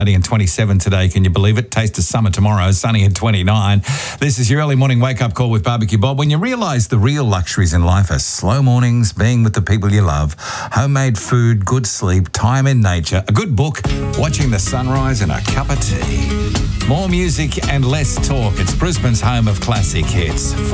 And 27 today, can you believe it? Taste of summer tomorrow, sunny at 29. This is your early morning wake-up call with Barbecue Bob. When you realise the real luxuries in life are slow mornings, being with the people you love, homemade food, good sleep, time in nature, a good book, watching the sunrise and a cup of tea. More music and less talk. It's Brisbane's home of classic hits.